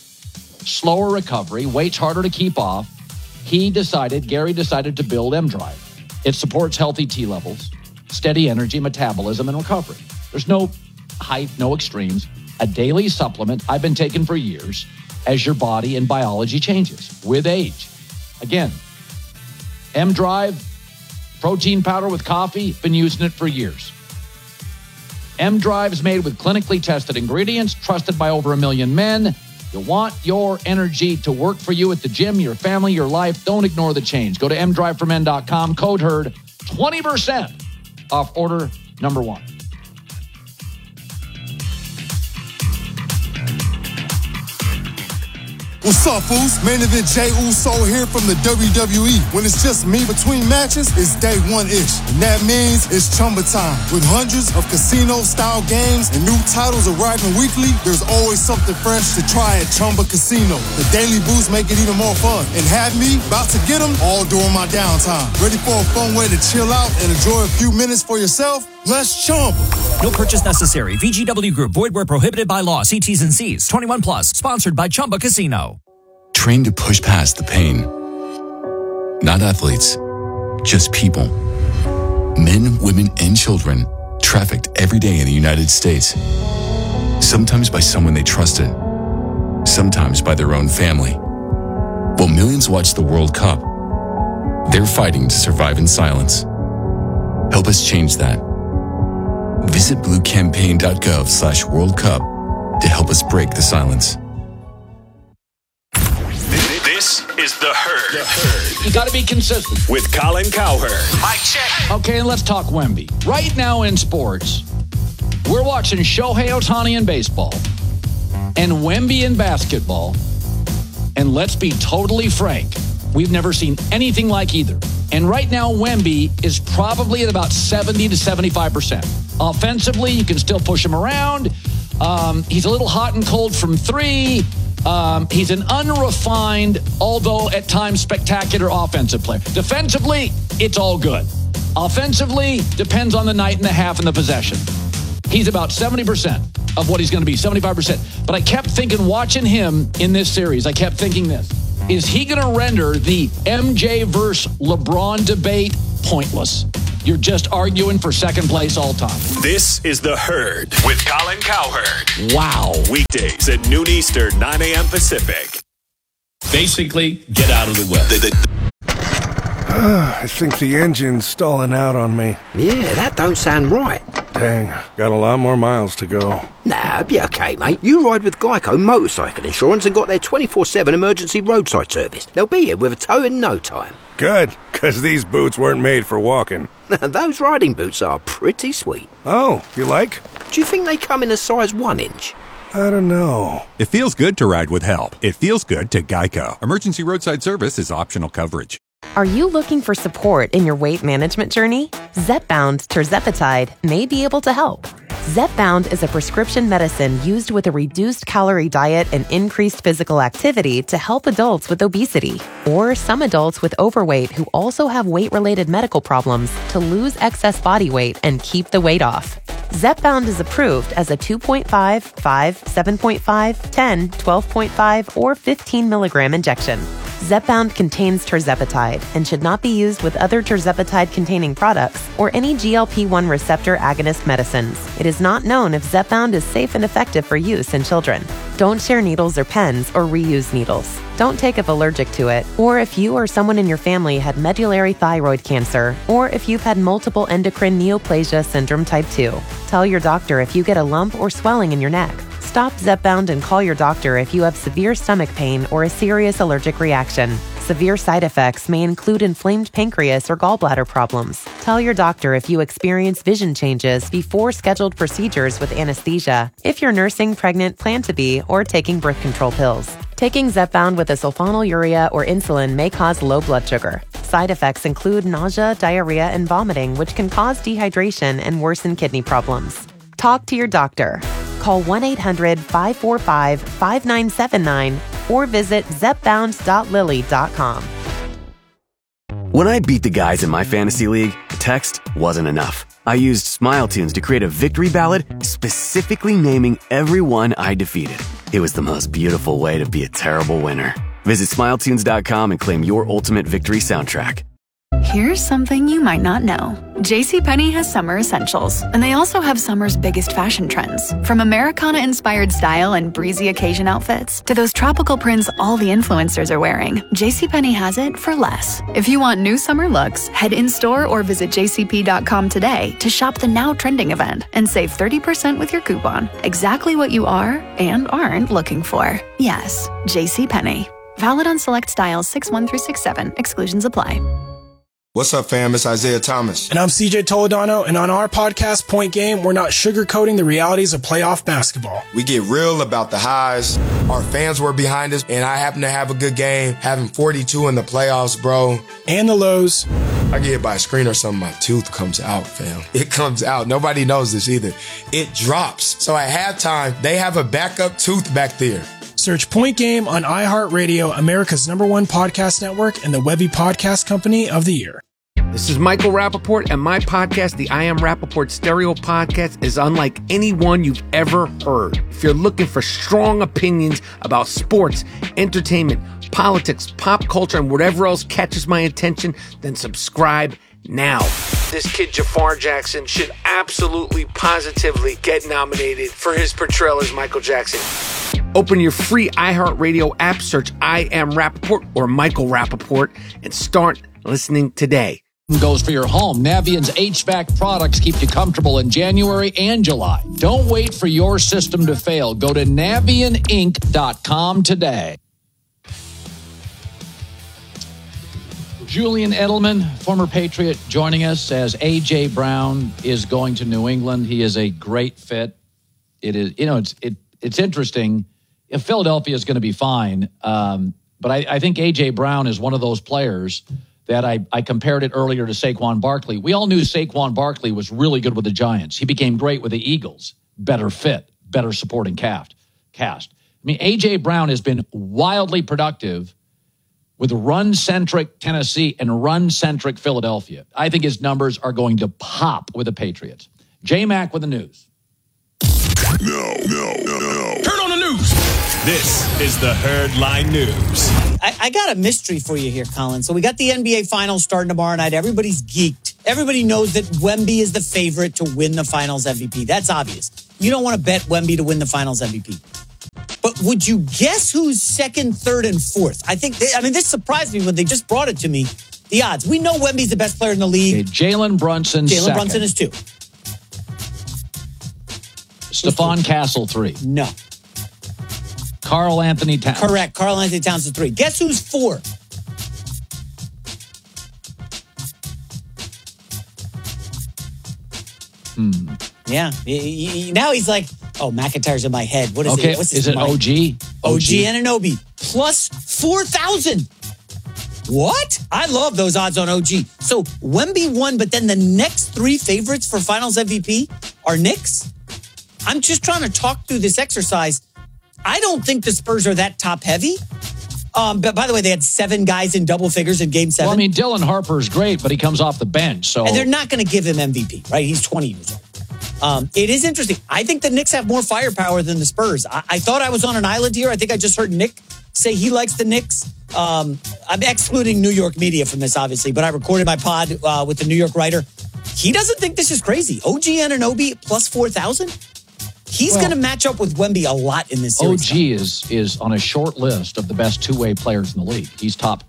slower recovery, weight's harder to keep off. He decided, Gary decided to build M-Drive. It supports healthy T levels, steady energy, metabolism, and recovery. There's no height, no extremes. A daily supplement I've been taking for years as your body and biology changes with age. Again, M-Drive, protein powder with coffee, been using it for years. M-Drive is made with clinically tested ingredients, trusted by over a million men. You want your energy to work for you at the gym, your family, your life. Don't ignore the change. Go to m drive for men dot com, code HERD, twenty percent off order number one. What's up, fools? Main event Jey Uso here from the W W E. When it's just me between matches, it's day one-ish. And that means it's Chumba time. With hundreds of casino-style games and new titles arriving weekly, there's always something fresh to try at Chumba Casino. The daily boosts make it even more fun. And have me about to get them all during my downtime. Ready for a fun way to chill out and enjoy a few minutes for yourself? Let's Chumba. No purchase necessary. V G W Group. Void where prohibited by law. See T's and C's. twenty-one plus. Sponsored by Chumba Casino. Trained to push past the pain. Not athletes, just people. Men, women, and children trafficked every day in the United States. Sometimes by someone they trusted. Sometimes by their own family. While millions watch the World Cup, they're fighting to survive in silence. Help us change that. Visit bluecampaign.gov slash World Cup to help us break the silence. This is The Herd. The Herd. You got to be consistent. With Colin Cowherd. Mic check. Okay, and let's talk Wemby. Right now in sports, we're watching Shohei Ohtani in baseball and Wemby in basketball. And let's be totally frank, we've never seen anything like either. And right now, Wemby is probably at about seventy to seventy-five percent. Offensively, you can still push him around. Um, he's a little hot and cold from three. Um, he's an unrefined, although at times spectacular offensive player. Defensively, it's all good. Offensively, depends on the night and the half and the possession. He's about seventy percent of what he's going to be, seventy-five percent. But I kept thinking, watching him in this series, I kept thinking this. is he going to render the M J versus LeBron debate pointless? You're just arguing for second place all time. This is The Herd with Colin Cowherd. Wow. Weekdays at noon Eastern, nine a.m. Pacific. Basically, get out of the way. The, the, I think the engine's stalling out on me. Yeah, that don't sound right. Dang, got a lot more miles to go. Nah, be okay, mate. You ride with Geico Motorcycle Insurance and got their twenty-four seven emergency roadside service. They'll be here with a tow in no time. Good, because these boots weren't made for walking. Those riding boots are pretty sweet. Oh, you like? Do you think they come in a size one inch? I don't know. It feels good to ride with help. It feels good to Geico. Emergency roadside service is optional coverage. Are you looking for support in your weight management journey? Zepbound tirzepatide may be able to help. Zepbound is a prescription medicine used with a reduced calorie diet and increased physical activity to help adults with obesity, or some adults with overweight who also have weight-related medical problems to lose excess body weight and keep the weight off. Zepbound is approved as a two point five, five, seven point five, ten, twelve point five, or fifteen milligram injection. Zepbound contains tirzepatide and should not be used with other tirzepatide-containing products or any G L P one receptor agonist medicines. It is not known if Zepbound is safe and effective for use in children. Don't share needles or pens or reuse needles. Don't take if allergic to it, or if you or someone in your family had medullary thyroid cancer, or if you've had multiple endocrine neoplasia syndrome type two. Tell your doctor if you get a lump or swelling in your neck. Stop Zepbound and call your doctor if you have severe stomach pain or a serious allergic reaction. Severe side effects may include inflamed pancreas or gallbladder problems. Tell your doctor if you experience vision changes before scheduled procedures with anesthesia, if you're nursing, pregnant, plan to be, or taking birth control pills. Taking Zepbound with a sulfonylurea or insulin may cause low blood sugar. Side effects include nausea, diarrhea, and vomiting, which can cause dehydration and worsen kidney problems. Talk to your doctor. Call one eight hundred, five four five, five nine seven nine or visit zepbound dot lilly dot com. When I beat the guys in my fantasy league, text wasn't enough. I used SmileTunes to create a victory ballad specifically naming everyone I defeated. It was the most beautiful way to be a terrible winner. Visit smile tunes dot com and claim your ultimate victory soundtrack. Here's something you might not know. JCPenney has summer essentials, and they also have summer's biggest fashion trends. From Americana-inspired style and breezy occasion outfits to those tropical prints all the influencers are wearing, JCPenney has it for less. If you want new summer looks, head in-store or visit j c p dot com today to shop the now trending event and save thirty percent with your coupon. Exactly what you are and aren't looking for. Yes, JCPenney. Valid on select styles six one through six seven. Exclusions apply. What's up, fam? It's Isaiah Thomas. And I'm C J Toledano, and on our podcast, Point Game, we're not sugarcoating the realities of playoff basketball. We get real about the highs. Our fans were behind us, and I happen to have a good game, having forty-two in the playoffs, bro. And the lows. I get hit by a screen or something, my tooth comes out, fam. It comes out. Nobody knows this either. It drops. So at halftime, they have a backup tooth back there. Search Point Game on iHeartRadio, America's number one podcast network, and the Webby Podcast Company of the Year. This is Michael Rappaport, and my podcast, the I Am Rappaport Stereo Podcast, is unlike any one you've ever heard. If you're looking for strong opinions about sports, entertainment, politics, pop culture, and whatever else catches my attention, then subscribe now. This kid, Jafar Jackson, should absolutely, positively get nominated for his portrayal as Michael Jackson. Open your free iHeartRadio app, search I Am Rappaport or Michael Rappaport, and start listening today. Goes for your home. Navient's H V A C products keep you comfortable in January and July. Don't wait for your system to fail. Go to navient inc dot com today. Julian Edelman, former Patriot, joining us as A J. Brown is going to New England. He is a great fit. It is, you know, it's it it's interesting. If Philadelphia is going to be fine, um, but I, I think A J. Brown is one of those players that I, I compared it earlier to Saquon Barkley. We all knew Saquon Barkley was really good with the Giants. He became great with the Eagles. Better fit, better supporting cast. Cast. I mean, A J. Brown has been wildly productive with run-centric Tennessee and run-centric Philadelphia. I think his numbers are going to pop with the Patriots. J-Mac with the news. No, no, no, no. Turn on the news. This is the Herd Line News. I, I got a mystery for you here, Colin. So we got the N B A Finals starting tomorrow night. Everybody's geeked. Everybody knows that Wemby is the favorite to win the Finals M V P. That's obvious. You don't want to bet Wemby to win the Finals M V P. But would you guess who's second, third, and fourth? I think, they, I mean, this surprised me when they just brought it to me. The odds. We know Wemby's the best player in the league. Okay, Jalen Brunson Jalen second. Brunson is two. Stephon Castle three. No. Karl Anthony Towns. Correct. Karl Anthony Towns is three. Guess who's four? Hmm. Yeah. He- he- now he's like, oh, McIntyre's in my head. What is Okay, it? What's his is it money? O G? O G Anunoby. Plus four thousand. What? I love those odds on O G. So Wemby won, but then the next three favorites for Finals M V P are Knicks. I'm just trying to talk through this exercise. I don't think the Spurs are that top heavy. Um, but by the way, they had seven guys in double figures in game seven. Well, I mean, Dylan Harper's great, but he comes off the bench. So And they're not going to give him M V P, right? He's twenty years old. Um, it is interesting. I think the Knicks have more firepower than the Spurs. I, I thought I was on an island here. I think I just heard Nick say he likes the Knicks. Um, I'm excluding New York media from this, obviously, but I recorded my pod uh, with the New York writer. He doesn't think this is crazy. O G Anunoby plus four thousand? He's Well, going to match up with Wemby a lot in this series. O G is is on a short list of the best two-way players in the league. He's top.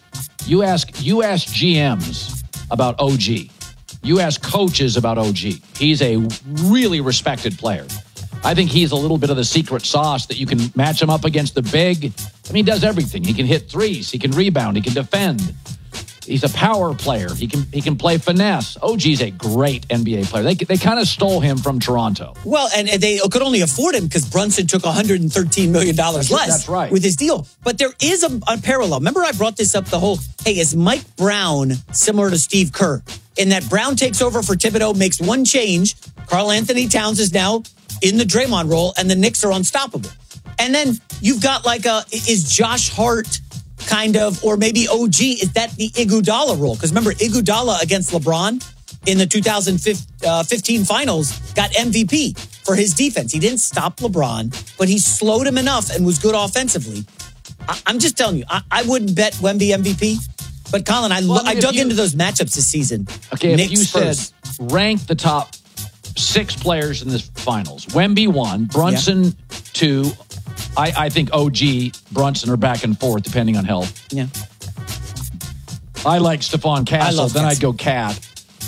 You ask you ask G Ms about O G. You ask coaches about O G. He's a really respected player. I think he's a little bit of the secret sauce that you can match him up against the big. I mean, he does everything. He can hit threes. He can rebound. He can defend. He's a power player. He can he can play finesse. O G's a great N B A player. They they kind of stole him from Toronto. Well, and they could only afford him because Brunson took one hundred thirteen million dollars That's- less that's right. with his deal. But there is a, a parallel. Remember I brought this up the whole, hey, is Mike Brown similar to Steve Kerr? In that Brown takes over for Thibodeau, makes one change. Karl Anthony Towns is now in the Draymond role, and the Knicks are unstoppable. And then you've got like a, is Josh Hart kind of, or maybe O G, is that the Iguodala role? Because remember, Iguodala against LeBron in the two thousand fifteen finals got M V P for his defense. He didn't stop LeBron, but he slowed him enough and was good offensively. I, I'm just telling you, I, I wouldn't bet Wemby M V P. But Colin, I, Well, I lo- mean, I if dug you- into those matchups this season. Okay, Knicks, if you Spurs. said rank the top six players in this finals, Wemby one, Brunson two. I, I think O G, Brunson are back and forth depending on health. Yeah. I like Stephon Castle. love Then I'd Castle. go Cat.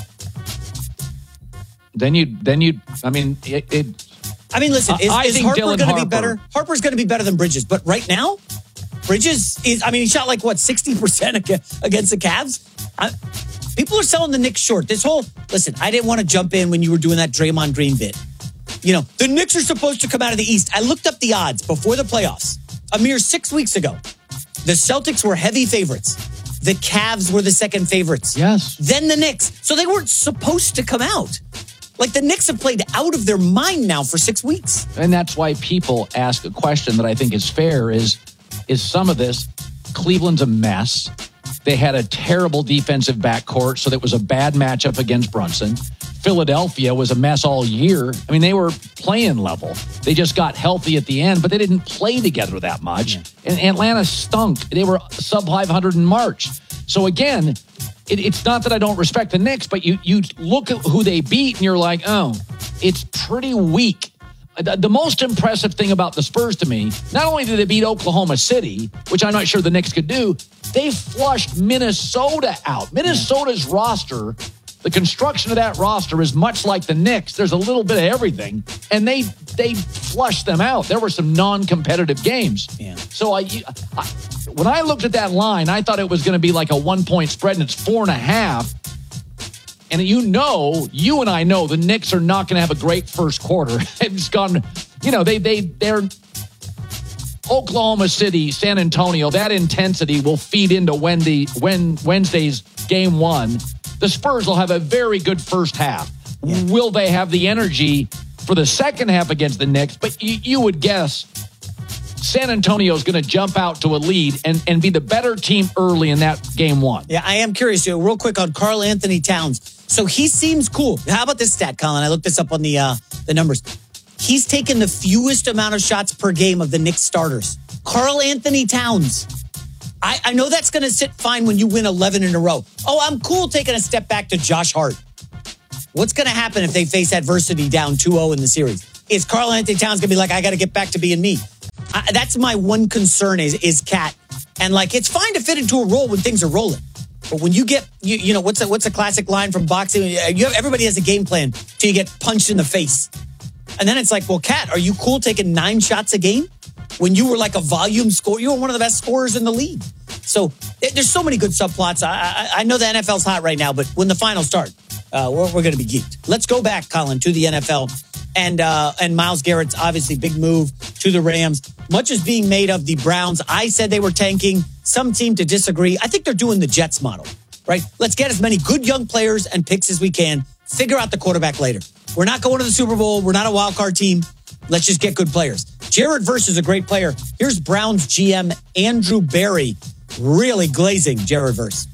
Then you, then you. I mean, it. it I mean, listen, is, I is think Harper Dylan going to be Harper- better? Harper's going to be better than Bridges, but right now, Bridges is. I mean, he shot like what sixty percent against the Cavs. I, people are selling the Knicks short. This whole listen, I didn't want to jump in when you were doing that Draymond Green bit. You know, the Knicks are supposed to come out of the East. I looked up the odds before the playoffs a mere six weeks ago. The Celtics were heavy favorites. The Cavs were the second favorites. Yes. Then the Knicks. So they weren't supposed to come out. Like the Knicks have played out of their mind now for six weeks. And that's why people ask a question that I think is fair is, is some of this, Cleveland's a mess. They had a terrible defensive backcourt, so that was a bad matchup against Brunson. Philadelphia was a mess all year. I mean, they were playing level. They just got healthy at the end, but they didn't play together that much. And Atlanta stunk. They were sub five hundred in March. So again, it, it's not that I don't respect the Knicks, but you you look at who they beat and you're like, oh, it's pretty weak. The, the most impressive thing about the Spurs to me, not only did they beat Oklahoma City, which I'm not sure the Knicks could do, they flushed Minnesota out. Minnesota's roster, the construction of that roster is much like the Knicks. There's a little bit of everything, and they they flushed them out. There were some non-competitive games. Yeah. So I, I when I looked at that line, I thought it was going to be like a one-point spread, and it's four and a half. And you know, you and I know the Knicks are not going to have a great first quarter. It's gone, you know, they, they, they're Oklahoma City, San Antonio, that intensity will feed into Wendy, when Wednesday's game one. The Spurs will have a very good first half. Yeah. Will they have the energy for the second half against the Knicks? But you, you would guess San Antonio is going to jump out to a lead and, and be the better team early in that game one. Yeah, I am curious, you know, real quick on Karl Anthony Towns. So he seems cool. How about this stat, Colin? I looked this up on the uh, the numbers. He's taken the fewest amount of shots per game of the Knicks starters. Karl Anthony Towns. I, I know that's going to sit fine when you win eleven in a row. Oh, I'm cool taking a step back to Josh Hart. What's going to happen if they face adversity down two oh in the series? Is Karl Anthony Towns going to be like, I got to get back to being me? I, that's my one concern is, is Cat. And like, it's fine to fit into a role when things are rolling. But when you get, you, you know, what's a, what's a classic line from boxing? You have, everybody has a game plan till you get punched in the face. And then it's like, well, Cat, are you cool taking nine shots a game? When you were like a volume scorer, you were one of the best scorers in the league. So there's so many good subplots. I, I, I know the N F L's hot right now, but when the finals start, uh, we're, we're going to be geeked. Let's go back, Colin, to the N F L. And uh, and Myles Garrett's obviously big move to the Rams. Much is being made of the Browns. I said they were tanking. Some seem to disagree. I think they're doing the Jets model, right? Let's get as many good young players and picks as we can. Figure out the quarterback later. We're not going to the Super Bowl. We're not a wild card team. Let's just get good players. Jared Verse is a great player. Here's Browns G M Andrew Berry really glazing Jared Verse.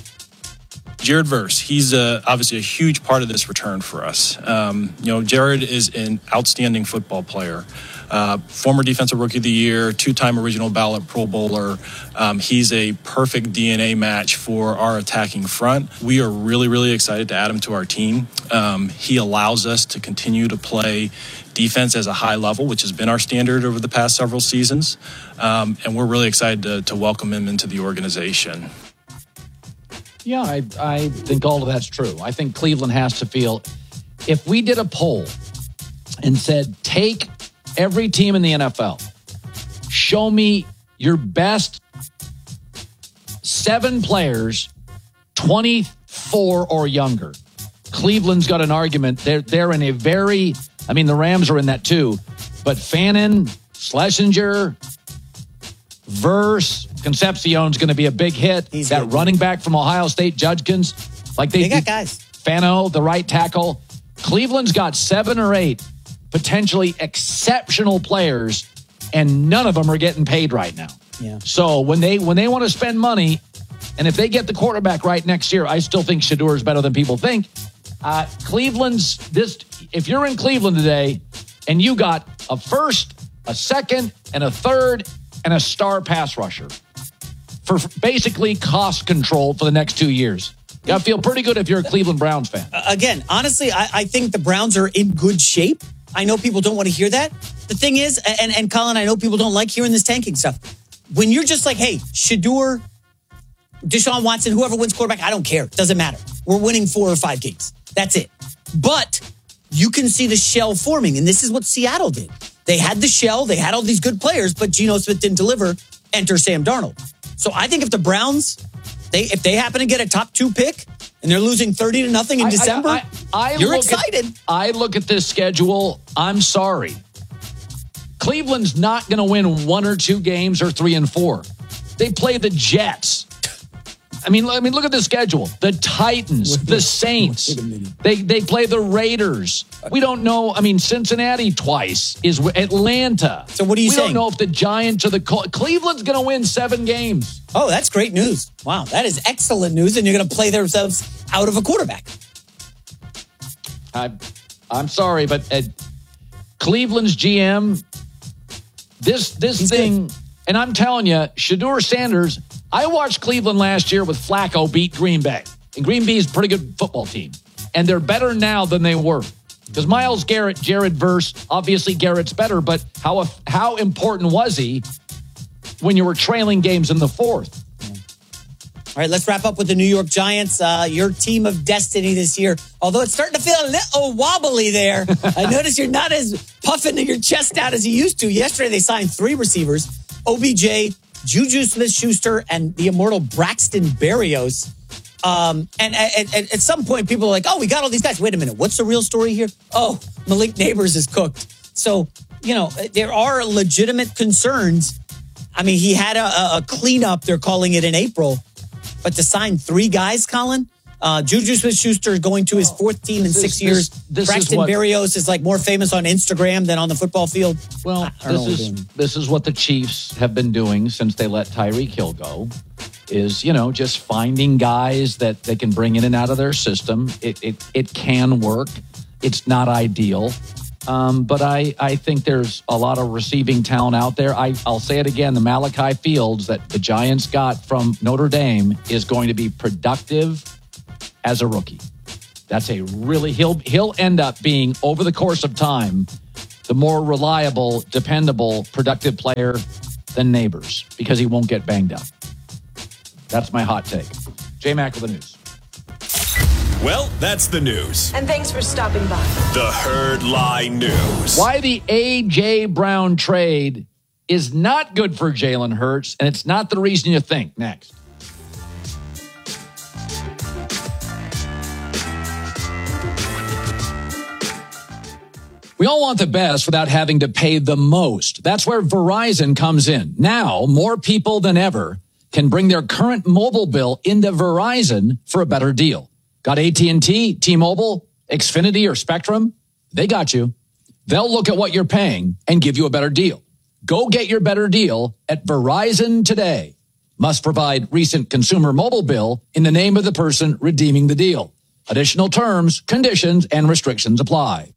Jared Verse, he's uh, obviously a huge part of this return for us. Um, you know, Jared is an outstanding football player. Uh, former Defensive Rookie of the Year, two-time original ballot Pro Bowler. Um, he's a perfect D N A match for our attacking front. We are really, really excited to add him to our team. Um, he allows us to continue to play defense as a high level, which has been our standard over the past several seasons. Um, and we're really excited to, to welcome him into the organization. Yeah, I, I think all of that's true. I think Cleveland has to feel, if we did a poll and said, take every team in the N F L, show me your best seven players, twenty-four or younger. Cleveland's got an argument. They're, they're in a very, I mean, the Rams are in that too, but Fannin, Schlesinger, Verse, Concepcion's going to be a big hit. He's that good. Running back from Ohio State, Judkins. Like they, they got guys. Fano, the right tackle. Cleveland's got seven or eight potentially exceptional players, and none of them are getting paid right now. Yeah. So when they when they want to spend money, and if they get the quarterback right next year, I still think Shedeur is better than people think. Uh, Cleveland's this. If you're in Cleveland today, and you got a first, a second, and a third, and a star pass rusher for basically cost control for the next two years. You got to feel pretty good if you're a Cleveland Browns fan. Uh, again, honestly, I, I think the Browns are in good shape. I know people don't want to hear that. The thing is, and, and Colin, I know people don't like hearing this tanking stuff. When you're just like, hey, Shedeur, Deshaun Watson, whoever wins quarterback, I don't care. Doesn't matter. We're winning four or five games. That's it. But you can see the shell forming, and this is what Seattle did. They had the shell. They had all these good players, but Geno Smith didn't deliver. Enter Sam Darnold. So I think if the Browns, they if they happen to get a top two pick and they're losing thirty to nothing in I, December, I, I, I you're look excited. At, I look at this schedule. I'm sorry. Cleveland's not going to win one or two games or three and four. They play the Jets. I mean, I mean, look at the schedule. The Titans, the Saints. They they play the Raiders. We don't know. I mean, Cincinnati twice is Atlanta. So what are you we saying? We don't know if the Giants or the Col- Cleveland's going to win seven games. Oh, that's great news. Wow, that is excellent news. And you're going to play themselves out of a quarterback. I, I'm sorry, but uh, Cleveland's G M, this this He's thing, good. And I'm telling you, Shedeur Sanders. I watched Cleveland last year with Flacco beat Green Bay. And Green Bay is a pretty good football team. And they're better now than they were. Because Myles Garrett, Jared Verse, obviously Garrett's better, but how how important was he when you were trailing games in the fourth? All right, let's wrap up with the New York Giants, uh, your team of destiny this year. Although it's starting to feel a little wobbly there. I notice you're not as puffing your chest out as you used to. Yesterday, they signed three receivers, O B J, Juju Smith-Schuster, and the immortal Braxton Berrios. Um, and at, at, at some point, people are like, oh, we got all these guys. Wait a minute. What's the real story here? Oh, Malik Neighbors is cooked. So, you know, there are legitimate concerns. I mean, he had a, a cleanup, they're calling it, in April. But to sign three guys, Colin, uh, Juju Smith-Schuster is going to his fourth team in six this, years. This, this Braxton is what, Berrios is like more famous on Instagram than on the football field. Well, this is this is what the Chiefs have been doing since they let Tyreek Hill go. Is, you know, just finding guys that they can bring in and out of their system. It it it can work. It's not ideal. Um, but I, I think there's a lot of receiving talent out there. I, I'll say it again. The Malachi Fields that the Giants got from Notre Dame is going to be productive as a rookie. That's a really, he'll, he'll end up being, over the course of time, the more reliable, dependable, productive player than Neighbors because he won't get banged up. That's my hot take. J-Mac with the news. Well, that's the news. And thanks for stopping by. The Herd Lie News. Why the A J. Brown trade is not good for Jalen Hurts, and it's not the reason you think. Next. We all want the best without having to pay the most. That's where Verizon comes in. Now, more people than ever can bring their current mobile bill into Verizon for a better deal. Got A T and T, T-Mobile, Xfinity, or Spectrum? They got you. They'll look at what you're paying and give you a better deal. Go get your better deal at Verizon today. Must provide recent consumer mobile bill in the name of the person redeeming the deal. Additional terms, conditions, and restrictions apply.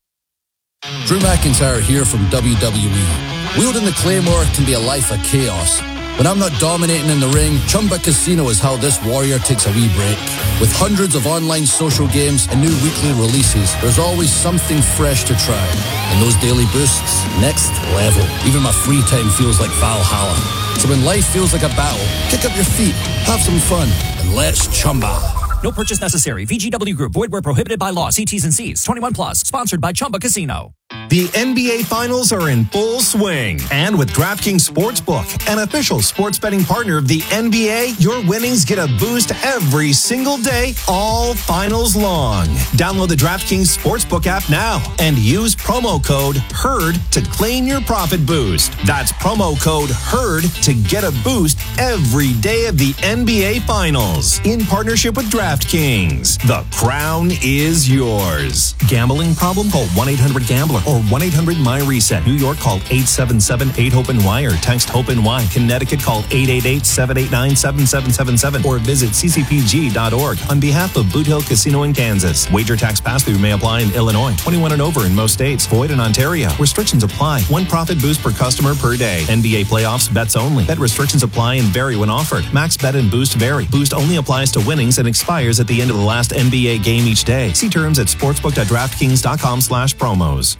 Drew McIntyre here from W W E. Wielding the Claymore can be a life of chaos. When I'm not dominating in the ring, Chumba Casino is how this warrior takes a wee break. With hundreds of online social games and new weekly releases, there's always something fresh to try. And those daily boosts, next level. Even my free time feels like Valhalla. So when life feels like a battle, kick up your feet, have some fun, and let's Chumba. No purchase necessary. V G W Group. Void where prohibited by law. See T's and C's. twenty-one plus. Sponsored by Chumba Casino. The N B A Finals are in full swing. And with DraftKings Sportsbook, an official sports betting partner of the N B A, your winnings get a boost every single day, all finals long. Download the DraftKings Sportsbook app now and use promo code HERD to claim your profit boost. That's promo code HERD to get a boost every day of the N B A Finals. In partnership with DraftKings, the crown is yours. Gambling problem? Call one eight hundred gambler or one eight hundred my reset. New York, call eight seven seven eight hope N Y or text HOPE-NY. Connecticut, call eight eight eight seven eight nine seven seven seven seven or visit c c p g dot org on behalf of Boot Hill Casino in Kansas. Wager tax pass-through may apply in Illinois. twenty-one and over in most states. Void in Ontario. Restrictions apply. One profit boost per customer per day. N B A playoffs, bets only. Bet restrictions apply and vary when offered. Max bet and boost vary. Boost only applies to winnings and expires at the end of the last N B A game each day. See terms at sportsbook dot draftkings dot com slash promos.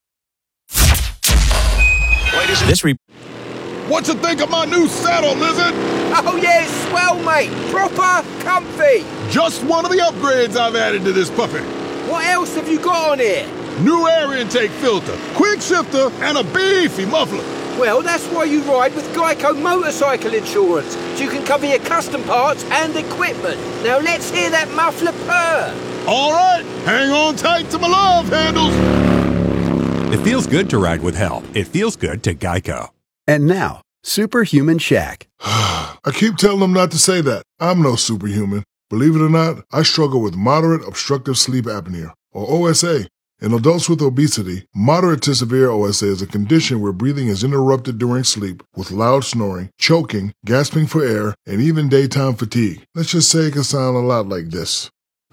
This re- What you think of my new saddle, Lizard? Oh yeah, it's swell, mate. Proper comfy. Just one of the upgrades I've added to this puppy. What else have you got on here? New air intake filter, quick shifter, and a beefy muffler. Well, that's why you ride with Geico Motorcycle Insurance, so you can cover your custom parts and equipment. Now let's hear that muffler purr. All right, hang on tight to my love handles. It feels good to ride with help. It feels good to Geico. And now, Superhuman Shaq. I keep telling them not to say that. I'm no superhuman. Believe it or not, I struggle with moderate obstructive sleep apnea, or O S A. In adults with obesity, moderate to severe O S A is a condition where breathing is interrupted during sleep with loud snoring, choking, gasping for air, and even daytime fatigue. Let's just say it can sound a lot like this.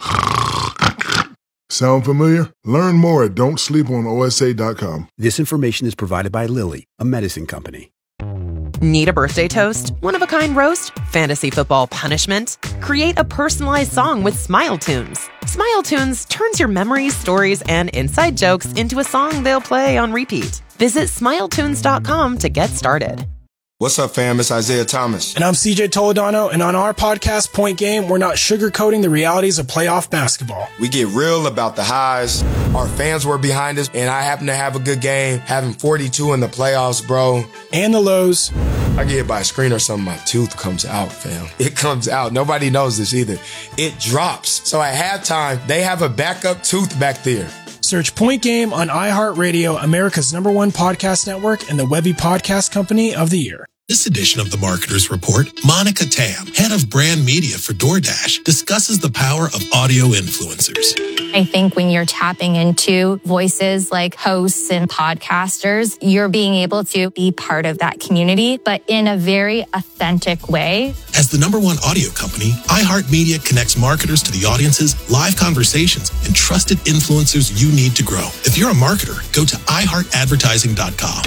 Sound familiar? Learn more at don't sleep on O S A dot com. This information is provided by Lilly, a medicine company. Need a birthday toast? One-of-a-kind roast? Fantasy football punishment? Create a personalized song with Smile Tunes. Smile Tunes turns your memories, stories, and inside jokes into a song they'll play on repeat. Visit smile tunes dot com to get started. What's up, fam? It's Isaiah Thomas. And I'm C J Toledano, and on our podcast, Point Game, we're not sugarcoating the realities of playoff basketball. We get real about the highs. Our fans were behind us, and I happen to have a good game, having forty-two in the playoffs, bro. And the lows. I get hit by a screen or something, my tooth comes out, fam. It comes out. Nobody knows this either. It drops. So at halftime, they have a backup tooth back there. Search Point Game on iHeartRadio, America's number one podcast network, and the Webby Podcast Company of the Year. This edition of the Marketer's Report, Monica Tam, head of brand media for DoorDash, discusses the power of audio influencers. I think when you're tapping into voices like hosts and podcasters, you're being able to be part of that community, but in a very authentic way. As the number one audio company, iHeartMedia connects marketers to the audiences, live conversations, and trusted influencers you need to grow. If you're a marketer, go to i heart advertising dot com.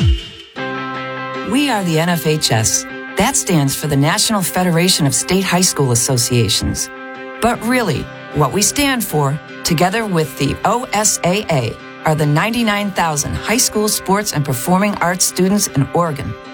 We are the N F H S. That stands for the National Federation of State High School Associations. But really, what we stand for, together with the O S A A, are the ninety-nine thousand high school sports and performing arts students in Oregon.